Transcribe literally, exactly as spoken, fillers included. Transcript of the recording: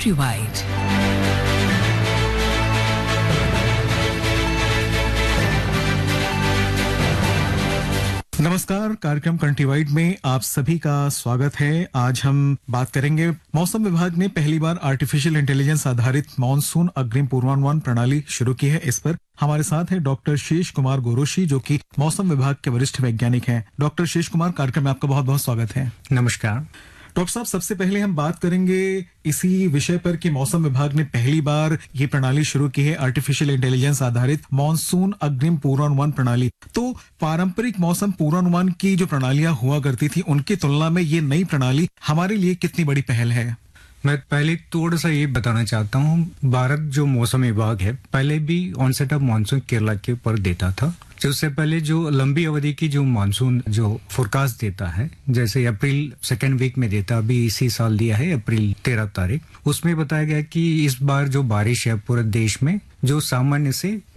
Countrywide. नमस्कार, कार्यक्रम countrywide में आप सभी का स्वागत है। आज हम बात करेंगे, मौसम विभाग ने पहली बार आर्टिफिशियल इंटेलिजेंस आधारित मानसून अग्रिम पूर्वानुमान प्रणाली शुरू की है। इस पर हमारे साथ है डॉक्टर शेष कुमार गोरोशी, जो कि मौसम विभाग के वरिष्ठ वैज्ञानिक हैं। डॉक्टर शेष कुमार, कार्यक्रम में आपका बहुत बहुत स्वागत है। नमस्कार डॉक्टर साहब, सबसे पहले हम बात करेंगे इसी विषय पर कि मौसम विभाग ने पहली बार ये प्रणाली शुरू की है, आर्टिफिशियल इंटेलिजेंस आधारित मानसून अग्रिम पूर्वानुमान प्रणाली। तो पारंपरिक मौसम पूर्वानुमान की जो प्रणालियां हुआ करती थी, उनकी तुलना में ये नई प्रणाली हमारे लिए कितनी बड़ी पहल है? मैं पहले थोड़ा सा ये बताना चाहता हूँ, भारत जो मौसम विभाग है पहले भी ऑनसेट ऑफ मानसून केरला के ऊपर देता था। जो उससे पहले जो लंबी अवधि की जो मानसून जो फोरकास्ट देता है, जैसे अप्रैल सेकेंड वीक में देता, अभी इसी साल दिया है अप्रैल तेरह तारीख, उसमें बताया गया कि इस बार जो बारिश है पूरे देश में जो सामान्य से